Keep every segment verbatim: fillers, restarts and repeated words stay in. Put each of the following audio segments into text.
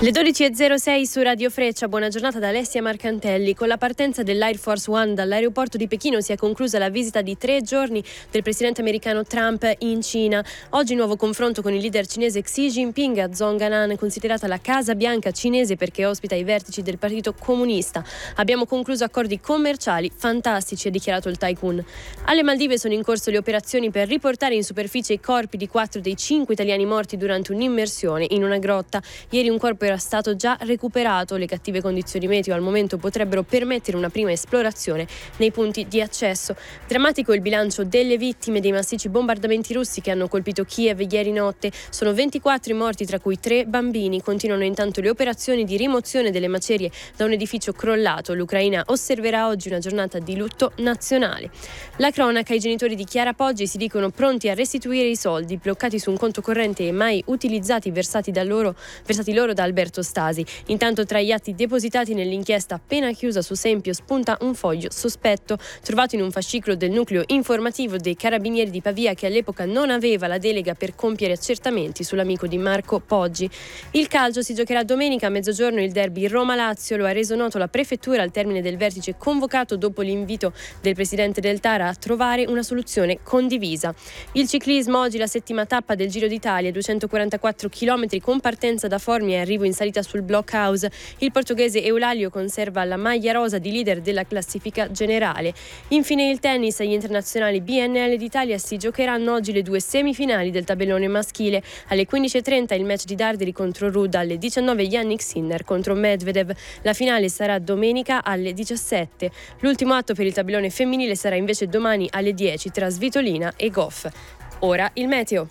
Le dodici e zero sei su Radio Freccia, buona giornata da Alessia Marcantelli. Con la partenza dell'Air Force One dall'aeroporto di Pechino si è conclusa la visita di tre giorni del presidente americano Trump in Cina. Oggi nuovo confronto con il leader cinese Xi Jinping a Zhongnan, considerata la Casa Bianca cinese perché ospita i vertici del Partito Comunista. Abbiamo concluso accordi commerciali fantastici, ha dichiarato il tycoon. Alle Maldive sono in corso le operazioni per riportare in superficie i corpi di quattro dei cinque italiani morti durante un'immersione in una grotta. Ieri un corpo era stato già recuperato. Le cattive condizioni meteo al momento potrebbero permettere una prima esplorazione nei punti di accesso. Drammatico il bilancio delle vittime dei massicci bombardamenti russi che hanno colpito Kiev ieri notte. Sono ventiquattro i morti, tra cui tre bambini. Continuano intanto le operazioni di rimozione delle macerie da un edificio crollato. L'Ucraina osserverà oggi una giornata di lutto nazionale. La cronaca: i genitori di Chiara Poggi si dicono pronti a restituire i soldi bloccati su un conto corrente e mai utilizzati versati da loro, versati loro da Alberto Stasi. Intanto tra gli atti depositati nell'inchiesta appena chiusa su Sempio spunta un foglio sospetto trovato in un fascicolo del nucleo informativo dei Carabinieri di Pavia, che all'epoca non aveva la delega per compiere accertamenti sull'amico di Marco Poggi. Il calcio: si giocherà domenica a mezzogiorno il derby Roma-Lazio, lo ha reso noto la prefettura al termine del vertice convocato dopo l'invito del presidente del Tara a trovare una soluzione condivisa. Il ciclismo: oggi la settima tappa del Giro d'Italia, duecentoquarantaquattro chilometri con partenza da Formia e arrivo in salita sul Blockhouse. Il portoghese Eulalio conserva la maglia rosa di leader della classifica generale. Infine il tennis: agli internazionali B N L d'Italia si giocheranno oggi le due semifinali del tabellone maschile. Alle quindici e trenta il match di Darderi contro Ruda, alle diciannove Yannick Sinner contro Medvedev. La finale sarà domenica alle diciassette. L'ultimo atto per il tabellone femminile sarà invece domani alle dieci tra Svitolina e Goff. Ora il meteo.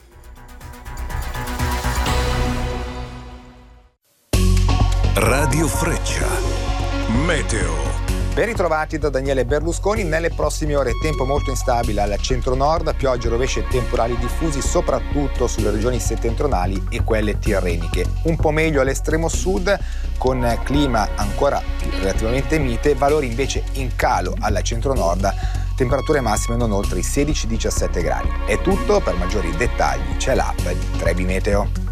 Radio Freccia. Meteo. Ben ritrovati da Daniele Berlusconi. Nelle prossime ore tempo molto instabile al centro-nord, piogge, rovesci e temporali diffusi soprattutto sulle regioni settentrionali e quelle tirreniche. Un po' meglio all'estremo sud, con clima ancora relativamente mite, valori invece in calo al centro-nord, temperature massime non oltre i sedici diciassette gradi. È tutto, per maggiori dettagli c'è l'app di Trebi Meteo.